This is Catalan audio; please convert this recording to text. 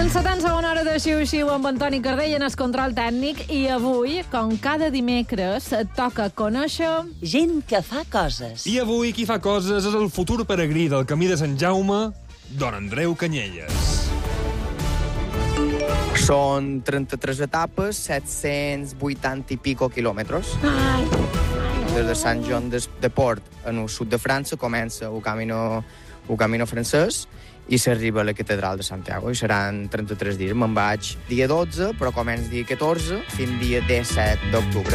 Encetant segona hora de Xiu-Xiu amb Antoni Cardell en el control tècnic i avui, com cada dimecres, et toca conèixer... Gent que fa coses. I avui qui fa coses és el futur peregrí del Camí de Sant Jaume, don Andreu Canyelles. Són 33 etapes, 780 i pico quilòmetres. Des de Sant Joan de Port, en el sud de França, comença el camino francès i s'arriba a la catedral de Santiago. I seran 33 dies. Me'n vaig dia 12, però comença dia 14, fins dia 17 d'octubre.